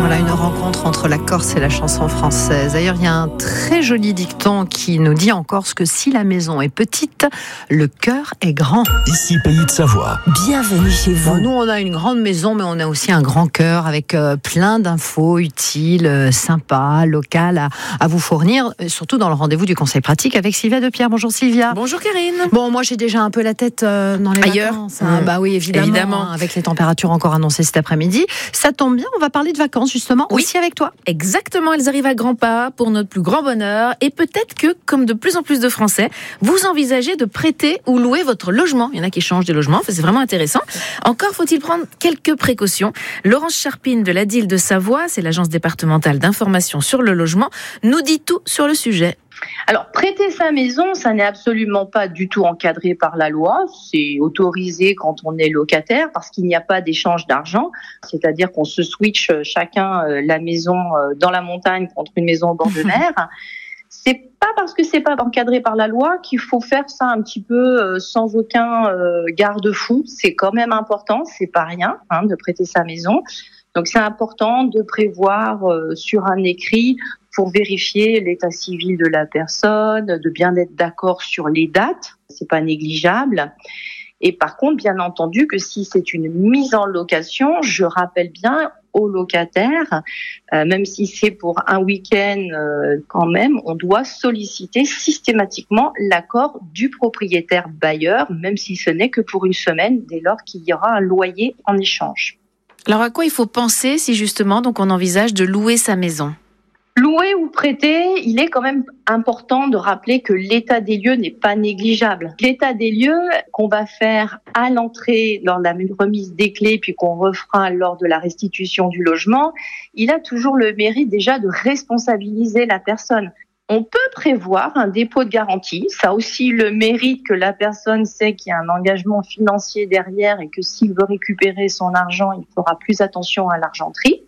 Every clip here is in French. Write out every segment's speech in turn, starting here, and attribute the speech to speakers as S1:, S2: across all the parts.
S1: Voilà une rencontre entre la Corse et la chanson française. D'ailleurs, il y a un très joli dicton qui nous dit en Corse que si la maison est petite, le cœur est grand.
S2: Ici, Pays de Savoie.
S1: Bienvenue chez vous. Nous, on a une grande maison, mais on a aussi un grand cœur avec plein d'infos utiles, sympas, locales à vous fournir, surtout dans le rendez-vous du conseil pratique avec Sylvia Depierre. Bonjour Sylvia.
S3: Bonjour Karine.
S1: Bon, moi j'ai déjà un peu la tête dans les
S3: ailleurs.
S1: Vacances. Bah oui, évidemment. Avec les températures encore annoncées cet après-midi. Ça tombe bien, on va parler de vacances justement,
S3: oui,
S1: aussi avec toi.
S3: Exactement, elles arrivent à grands pas pour notre plus grand bonheur. Et peut-être que, comme de plus en plus de Français, vous envisagez de prêter ou louer votre logement. Il y en a qui changent de logement, c'est vraiment intéressant. Encore faut-il prendre quelques précautions. Laurence Charpine de l'ADIL de Savoie, c'est l'agence départementale d'information sur le logement, nous dit tout sur le sujet.
S4: Alors, prêter sa maison, ça n'est absolument pas du tout encadré par la loi. C'est autorisé quand on est locataire parce qu'il n'y a pas d'échange d'argent. C'est-à-dire qu'on se switch chacun la maison dans la montagne contre une maison au bord de mer. C'est pas parce que c'est pas encadré par la loi qu'il faut faire ça un petit peu sans aucun garde-fou. C'est quand même important, c'est pas rien de prêter sa maison. Donc c'est important de prévoir sur un écrit pour vérifier l'état civil de la personne, de bien être d'accord sur les dates, c'est pas négligeable. Et par contre, bien entendu que si c'est une mise en location, je rappelle bien aux locataires, même si c'est pour un week-end quand même, on doit solliciter systématiquement l'accord du propriétaire bailleur, même si ce n'est que pour une semaine, dès lors qu'il y aura un loyer en échange.
S3: Alors à quoi il faut penser si justement donc on envisage de louer sa maison ?
S4: Louer ou prêter, il est quand même important de rappeler que l'état des lieux n'est pas négligeable. L'état des lieux qu'on va faire à l'entrée lors de la remise des clés puis qu'on refera lors de la restitution du logement, il a toujours le mérite déjà de responsabiliser la personne. On peut prévoir un dépôt de garantie. Ça a aussi le mérite que la personne sait qu'il y a un engagement financier derrière et que s'il veut récupérer son argent, il fera plus attention à l'argenterie.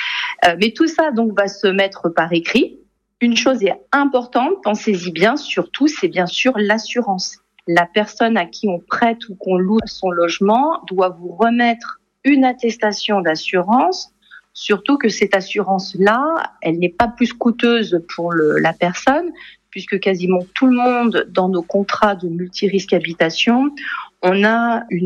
S4: Mais tout ça donc va se mettre par écrit. Une chose est importante, pensez-y bien, surtout, c'est bien sûr l'assurance. La personne à qui on prête ou qu'on loue son logement doit vous remettre une attestation d'assurance. Surtout que cette assurance-là, elle n'est pas plus coûteuse pour la personne, puisque quasiment tout le monde, dans nos contrats de multirisque habitation, on a une